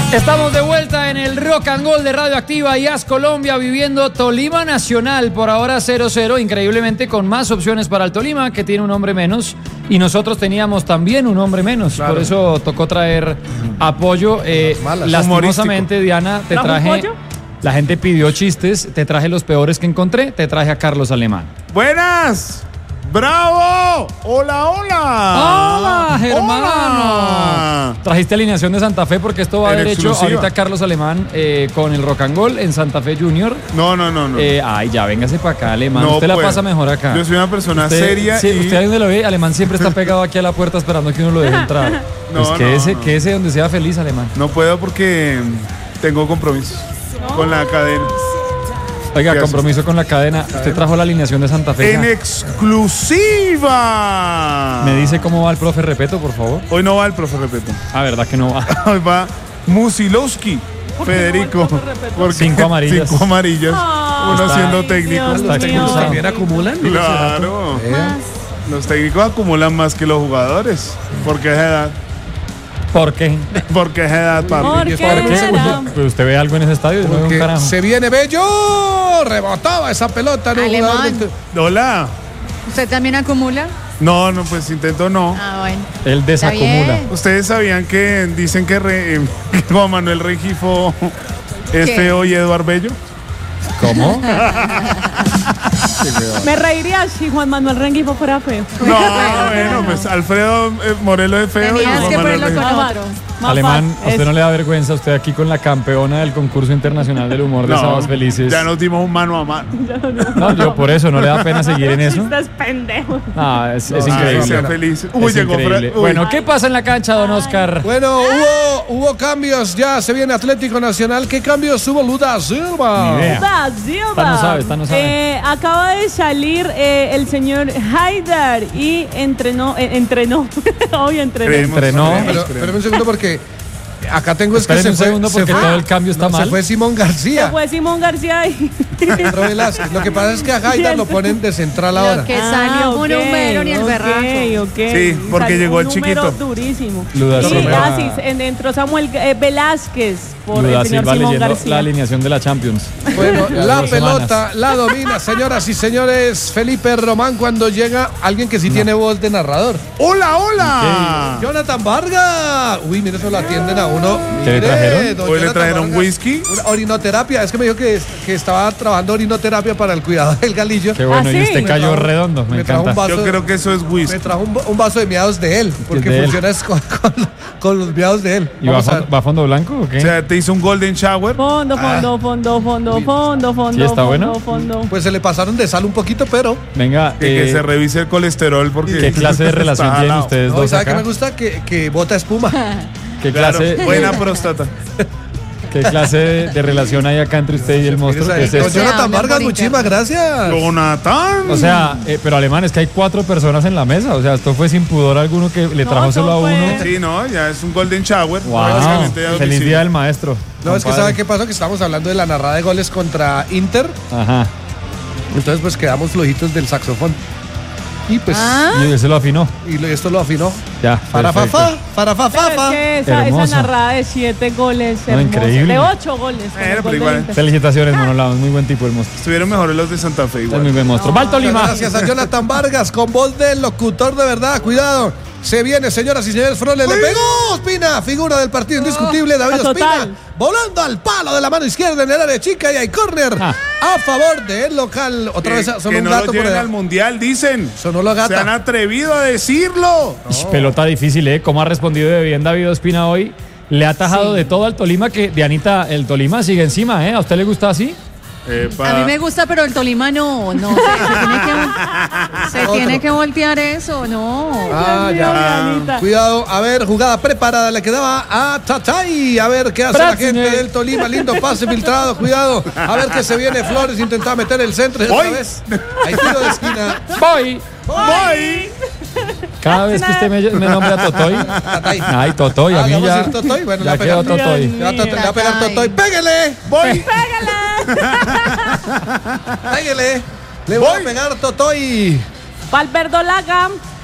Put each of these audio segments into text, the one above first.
Estamos de vuelta en el Rock and Roll de Radioactiva y As Colombia, viviendo Tolima Nacional, por ahora 0-0, increíblemente con más opciones para el Tolima, que tiene un hombre menos, y nosotros teníamos también un hombre menos, claro. Por eso tocó traer apoyo. Lastimosamente, Diana, te traje... La gente pidió chistes, te traje los peores que encontré, te traje a Carlos Alemán. ¡Buenas! ¡Bravo! ¡Hola, hola! ¡Hola, hermano! Hola. Trajiste alineación de Santa Fe porque esto va derecho ahorita Carlos Alemán con el Rock and Roll en Santa Fe Junior. No. Ay, ya, véngase para acá, Alemán. No, usted la pasa mejor acá. Yo soy una persona seria. Sí, usted ahí donde lo ve, Alemán siempre está pegado aquí a la puerta esperando que uno lo deje entrar. Quédese donde sea feliz, Alemán. No puedo porque tengo compromisos con la cadena. Oiga, compromiso con la cadena. Usted trajo la alineación de Santa Fe. En exclusiva. ¿Me dice cómo va el profe Repeto, por favor? Hoy no va el profe Repeto. Ah, ¿verdad que no va? Hoy va Musilowski, Federico. Por 5 amarillas. 5 amarillas. Uno siendo técnico. ¿Los técnicos también acumulan? Claro. Los técnicos acumulan más que los jugadores. Porque es edad. ¿Por qué? Porque es edad, papi. ¿Por qué? Pues usted ve algo en ese estadio. Porque se viene Bello. Rebotaba esa pelota. Alemán. Hola. ¿Usted también acumula? No, pues intento no. Bueno. Él desacumula. ¿Ustedes sabían que dicen que Juan Manuel Rengifo es feo y Eduardo Bello? ¿Cómo? Me reiría si Juan Manuel Rengifo fuera feo. No, bueno, pues Alfredo Morelos es feo y Juan Manuel Rengifo. Alemán, ¿a usted no le da vergüenza? Usted aquí con la campeona del concurso internacional del humor de Sábados Felices. Ya nos dimos un mano a mano. No, yo por eso, ¿no le da pena seguir en eso? Estás pendejo. Ah, es increíble. Sean felices. Uy, llegó Bueno, ¿qué pasa en la cancha, don Oscar? Bueno, hubo cambios, ya se viene Atlético Nacional. ¿Qué cambios hubo, Luda Silva? Luda Silva. Esta no sabe. Acaba de salir el señor Haidar y entrenó. Hoy entrenó. Pero un segundo porque acá tengo es que un segundo porque todo el cambio está mal. Se fue Simón García. Se fue Simón García y entró Velázquez. Lo que pasa es que a Haidar lo ponen de central ahora. Lo que salió un número ni el berraco. Sí, porque llegó el chiquito. Durísimo. Entró Samuel Velázquez por el señor Simón García. La alineación de la Champions. Bueno, la pelota la domina, señoras y señores, Felipe Román cuando llega alguien que sí tiene voz de narrador. ¡Hola, hola! Jonathan Vargas. Uy, mire, eso lo atienden a uno. ¿Qué le trajeron? Hoy le trajeron whisky. Orinoterapia. Es que me dijo que estaba trabajando orinoterapia para el cuidado del galillo. Qué bueno, y usted cayó redondo. Me encanta. Yo creo que eso es whisky. Me trajo un vaso de miados de él, porque funciona con los miados de él. ¿Y va a fondo blanco o qué? O sea, te hizo un golden shower. Fondo. ¿Sí está bueno? Pues se le pasaron de sal un poquito, pero venga, que se revise el colesterol porque ¿qué clase de relación tienen ustedes dos ¿sabe acá? Que me gusta? Que bota espuma. ¿Qué clase? Buena próstata. ¿Qué clase de relación hay acá entre usted y el monstruo? ¿Qué es eso? Jonathan Vargas, muchísimas gracias. Jonathan. O sea, pero Alemán, es que hay 4 personas en la mesa. O sea, esto fue sin pudor alguno que le trajo solo a uno. Sí, no, ya es un golden shower. Wow. Feliz día del maestro. No, es que ¿sabe qué pasó? Que estamos hablando de la narrada de goles contra Inter. Ajá. Entonces, pues quedamos flojitos del saxofón. Y pues. Y se lo afinó. Y esto lo afinó. Ya. Farafafa. Esa narrada de 7 goles. No, increíble. De 8 goles. Pero igual. Felicitaciones, Monolao. Muy buen tipo el monstruo. Estuvieron mejores los de Santa Fe igual. Es muy buen monstruo. ¡Va al Tolima! Gracias a Jonathan Vargas con voz del locutor de verdad. Cuidado. Se viene, señoras y señores. Froles le pegó. Ospina, figura del partido indiscutible. David Ospina. Volando al palo de la mano izquierda en el área chica y hay córner a favor del local. Otra vez sonó que un no gato lo lleven al mundial, dicen. Sonó la gata. Se han atrevido a decirlo. Pelota difícil, ¿eh? ¿Cómo ha respondido de bien David Ospina hoy? Le ha atajado de todo al Tolima, que Dianita, el Tolima sigue encima, ¿eh? ¿A usted le gusta así? A mí me gusta, pero el Tolima no. Se tiene que voltear eso, no. Ya. Cuidado, a ver, jugada preparada, le quedaba a Tatay. A ver qué hace la gente del Tolima. Lindo pase filtrado, cuidado. A ver qué se viene Flores, intentaba meter el centro. Otra vez. Hay tiro de esquina. Voy. Cada vez que usted me nombra Totoy. Ay, Totoy, a mí ya. Totoy? Bueno, ya quedó Totoy. Le va a pegar Totoy. ¡Pégale! ¡Voy! ¡Pégale! Le voy a pegar Totoy. Valverdolaga.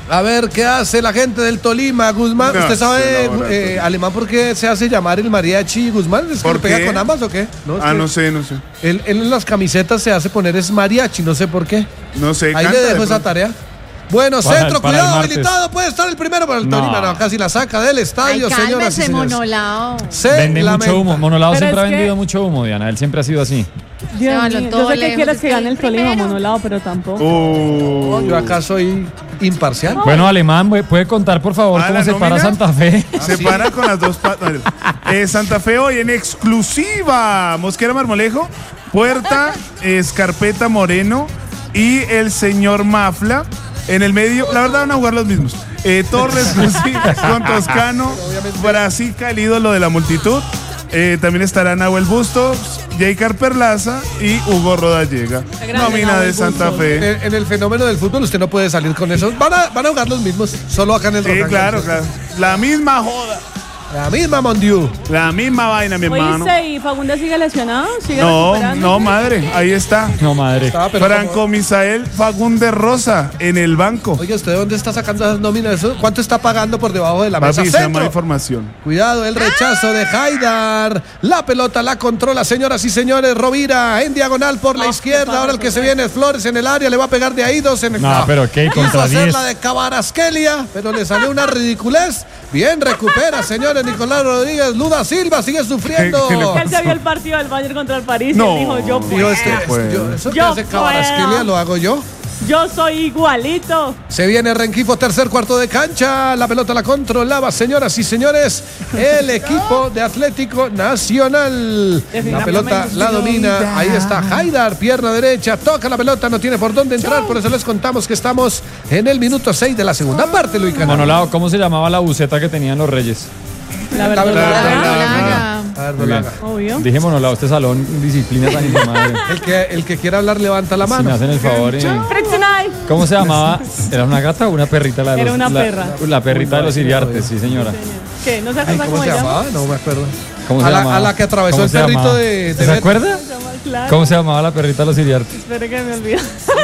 A ver, ¿qué hace la gente del Tolima? Guzmán, No, ¿usted sabe, sí, Alemán, por qué se hace llamar el mariachi Guzmán? ¿Es que le pega con ambas o qué? No, no sé. Él en las camisetas se hace poner es mariachi, no sé por qué. No sé. Ahí canta le de dejo esa pronto. tarea. Bueno, Para centro, el cuidado, martes. habilitado, puede estar el primero para el No. Tolima. No, casi la saca del Ay, estadio, señoras y cálmese, señores. Monolao. Se Vende lamenta. mucho humo. Monolao Pero siempre ha es que- vendido mucho humo, Diana. Él siempre ha sido así. Dios Llévalo mío, todo yo sé que lejos, quieres es que que gane el el Tolima, primero. Monolao, pero tampoco. Yo acá soy imparcial. Bueno, Alemán, ¿puede contar, por favor, ¿Ah, cómo la se para nómina? Santa Fe? Se para con las dos patas. Santa Fe hoy en exclusiva. Mosquera Marmolejo, Puerta, Escarpeta Moreno y el señor Mafla. En el medio, la verdad van a jugar los mismos. Torres con Toscano, Brasica, el ídolo de la multitud. También estarán Nahuel Bustos, Jaycar Perlaza y Hugo Rodallega. grande Nómina Nahuel de Santa Bustos. Fe. En el fenómeno del fútbol usted no puede salir con eso. Van a jugar los mismos, solo acá en el Sí, Rock and claro, Roll. claro. La misma joda. La misma Mondiu. La misma vaina, mi hermano. Oíste, ¿y Fagundes sigue lesionado? ¿Sigue No, recuperándose? no, madre. Ahí está. No, madre. Ah, pero Franco como- Misael Fagundes Rosa en el banco. Oye, ¿usted dónde está sacando esas nóminas? ¿Eso? ¿Cuánto está pagando por debajo de la mesa? Papi, se llama Centro. información. Cuidado, el rechazo de Haidar. La pelota la controla, señoras y señores. Rovira en diagonal por la izquierda. Ahora el que se viene es Flores en el área. Le va a pegar de ahí dos en el No, pero ¿qué? Quiso Contra hacer 10. la de Cabarasquelia, pero le salió una ridiculez. Bien, recupera, señores. Nicolás Rodríguez. Luda Silva sigue sufriendo. ¿Qué le Que él se vio el partido del Bayern contra el París No. y él dijo, yo Dijo, puedo. eso que Yo hace Cabarasquelia puedo. lo hago yo. Yo soy igualito. Se viene Renquifo, tercer cuarto de cancha. La pelota la controlaba, señoras y señores, el equipo de Atlético Nacional. La pelota la domina. Ahí está Haidar, pierna derecha. Toca la pelota, no tiene por dónde entrar. Por eso les contamos que estamos en el minuto 6 de la segunda parte, Luis Canal. Monolao, ¿cómo se llamaba la buceta que tenían los Reyes? La La verdad. verdolaga. La Muy bien. verdolaga. Obvio. Dije Monolao, este salón, disciplina tan de madre. El que quiera hablar, levanta la Si me mano. hacen el favor. Kryptonite. ¿Cómo se llamaba? ¿Era una gata o una perrita? La de Era los- una la- perra. La perrita de los Iriartes, sí, señora. ¿Qué? ¿No se Ay, acuerda ¿cómo se llama? llamaba? No me acuerdo. ¿Cómo se A llamaba? la que atravesó ¿Cómo el se perrito llamaba? de ¿Se Beto. acuerda? Claro. ¿Cómo se llamaba la perrita de los Iriartes? Espere que me olvidó.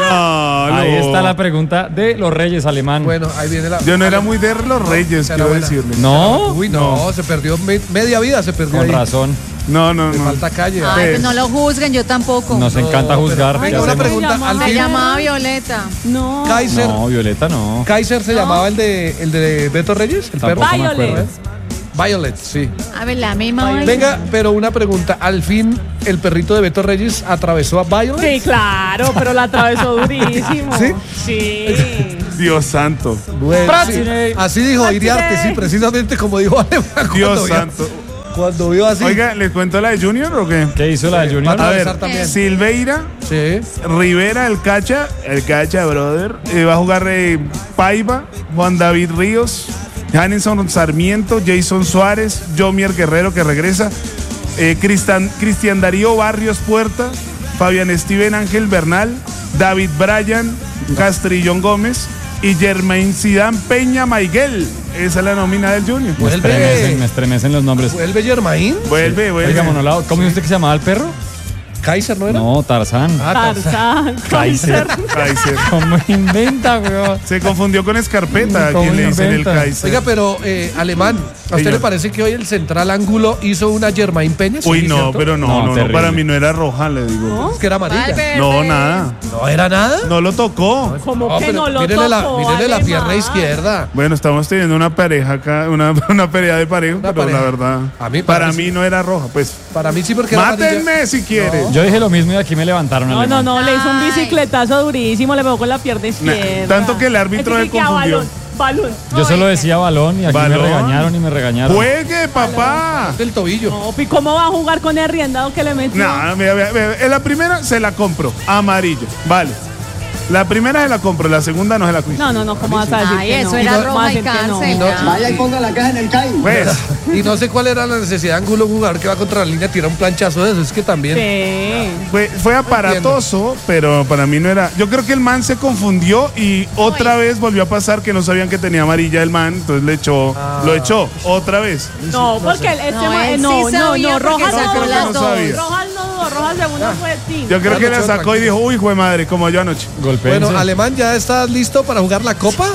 No, no. Ahí está la pregunta de los Reyes alemán. Bueno, ahí viene la. Yo no era muy de los Reyes, será quiero buena. decirle. ¿No? Uy, no, se perdió media vida, se perdió Con ahí. razón. No, no, Le no. falta calle. Ay, pues no lo juzguen, yo tampoco. Nos encanta juzgar. Venga, ¿qué una hacemos? pregunta. Se Al Se fin, llamaba Violeta. No. Kaiser, No, Violeta no. Kaiser se llamaba el de Beto Reyes, el perro. Tampoco me acuerdo. Violet. Violet, sí. A ver, la misma vaina. Venga, pero una pregunta. Al fin, el perrito de Beto Reyes atravesó a Violet. Sí, claro, pero la atravesó durísimo. ¿Sí? Sí. Dios santo. Bueno, sí. Praxine. Así dijo Iriarte, sí, precisamente como dijo Alemán. cuando Dios vio- santo. Cuando vio así. Oiga, ¿les cuento la de Junior o qué? ¿Qué hizo la de Junior? A ver, atravesar también. Silveira, Sí. Rivera, el Cacha, brother. Va a jugar Paiva, Juan David Ríos, Janison Sarmiento, Jason Suárez, Jomier Guerrero que regresa, Cristian Darío Barrios Puerta, Fabián Steven Ángel Bernal, David Bryan, Castrillón Gómez y Germain Zidane Peña Maiguel. Esa es la nómina del Junior. Me estremecen los nombres. Vuelve Germain. Vuelve. Oiga, Monolao, ¿cómo dice usted que se llamaba el perro? Kaiser, ¿no era? No, Tarzán. Tarzán. Kaiser. Kaiser. ¿Cómo inventa, weón? Se confundió con Escarpeta, ¿Cómo quien le dicen el inventa? Kaiser. Oiga, pero Alemán, ¿a usted Señor. le parece que hoy el central ángulo hizo una Germain Peña? Sí, Uy, no, ¿cierto? pero No, no, terrible. para mí no era roja, le digo. Es que era amarilla. Valverde. No, nada. ¿No era nada? No lo tocó. Como que pero no lo mírele tocó, mírele la Alemán. pierna izquierda. Bueno, estamos teniendo una pareja acá, una pelea de parejo, Una pero pareja. la verdad, A mí para parece- mí no era roja, pues. Para mí sí, porque era amarilla. Mátenme si quieren. Yo dije lo mismo y aquí me levantaron. No, alemán. no, le hizo un Ay. bicicletazo durísimo, le pegó con la pierna izquierda. tanto que el árbitro Así le que a confundió. balón. Yo solo decía balón y aquí ¿Balón? me regañaron y me regañaron. ¡Juegue, papá! Del tobillo. No, ¿y cómo va a jugar con el riendado que le metió? No, mira, en la primera se la compro, amarilla, vale. La primera se la compro, la segunda no se la compro. No, ¿cómo vas a decir Ay, que eso no? era ¿Cómo vas a roja y decir que no? cárcel. ya. Vaya y ponga la caja en el CAI. Pues, Y no sé cuál era la necesidad de Ángulo, un jugador que va contra la línea, tira un planchazo de eso. Es que también. Sí. fue aparatoso, pero para mí no era. Yo creo que el man se confundió y otra vez volvió a pasar que no sabían que tenía amarilla el man, entonces lo echó otra vez. No, porque No, él sí sabía porque Rojas sacó no, las no dos. sabía. Rojas no dudó, Rojas segunda fue Tim. Yo creo que la Echó sacó y dijo, uy, jue madre, como yo anoche. Golpéense. Bueno, Alemán, ¿ya estás listo para jugar la Copa?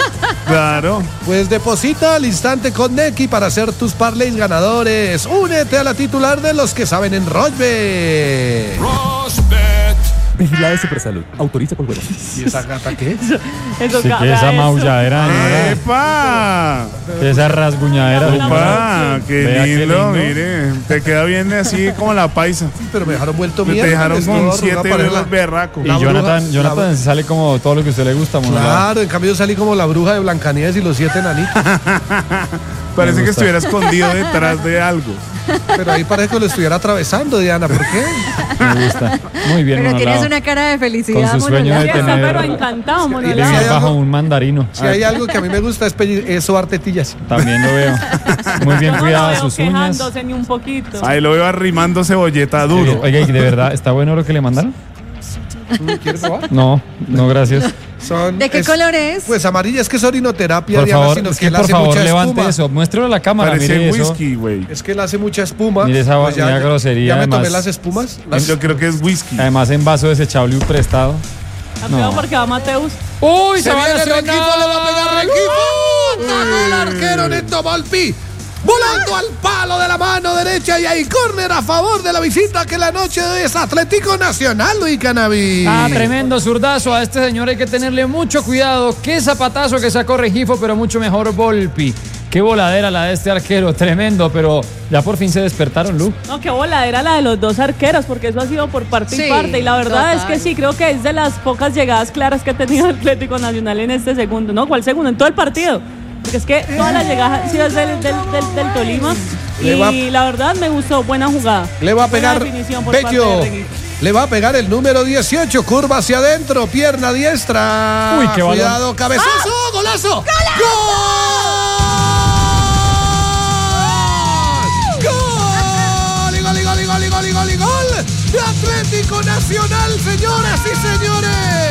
Claro. Pues deposita al instante con Nequi para hacer tus parlays ganadores. Únete a la titular de los que saben en Rochbet. Vigilado Supersalud. Autoriza por huevos. ¿Y esa gata qué es? Eso Sí, que esa maulladera, señora. ¡Epa! Esa rasguñadera, señora. ¡Epa! ¡Qué Vea qué lindo! lindo. Mire, te queda bien así como la paisa. Pero me dejaron vuelto Te mierda. dejaron les con puedo 7 arrugar para euros berraco. Y La Jonathan, bruja- Jonathan sale como todo lo que a usted le gusta, monólogo. Claro, en cambio yo salí como la bruja de Blancanieves y los 7 enanitos. Parece Me que gusta. estuviera escondido detrás de algo. Pero ahí parece que lo estuviera atravesando, Diana. ¿Por qué? Me gusta. Muy bien, Pero tienes Monolao. una cara de felicidad, Con su sueño Monolao. de Sí, está tener- pero encantado, Vivir Sí, hay Monolao. bajo algo- un mandarino. Si hay algo que a mí me gusta es sobar tetillas. También lo veo. Muy bien No lo cuidadas veo sus uñas. quejándose ni un poquito. Ahí lo veo arrimando cebolleta duro. Oiga, ¿y de verdad está bueno lo que le mandaron? ¿Quieres probar? No, no, gracias. ¿De qué color es? Pues amarilla, es que es orinoterapia, Por Diana, favor, sino es que que él por hace favor mucha levante espuma. eso. Muéstrelo a la cámara, Parecía mire eso. whisky, güey. Es que él hace mucha espuma. Mire esa Pues mira grosería, Ya me además. tomé las espumas. Yo creo que es whisky. Además en vaso desechable y prestado. Cuidado No. porque va Mateus. ¡Uy, Se viene el equipo, le va a pegar el equipo. Atacó el arquero Neto Volpi. Volando al palo de la mano derecha y hay córner a favor de la visita que la noche de hoy es Atlético Nacional, Luis Cannabis. Ah, tremendo zurdazo. A este señor hay que tenerle mucho cuidado. Qué zapatazo que sacó Regifo, pero mucho mejor Volpi. Qué voladera la de este arquero. Tremendo, pero ya por fin se despertaron, Lu. No, qué voladera la de los dos arqueros, porque eso ha sido por parte y Sí, parte. Y la verdad total. es que sí, creo que es de las pocas llegadas claras que ha tenido Atlético Nacional en este segundo. ¿No? ¿Cuál segundo? En todo el partido. Porque es que todas las llegadas han sido del Tolima. Le va- Y la verdad me gustó. Buena jugada. Le va a Buena pegar definición por Vecchio. parte de Regui. Le va a pegar el número 18, curva hacia adentro, pierna diestra. Uy, qué balón. Cuidado, cabezazo, golazo. ¡Gol! ¡Gol! ¡Y gol, y gol, y gol, y gol, y gol, y gol! De Atlético Nacional, señoras y señores.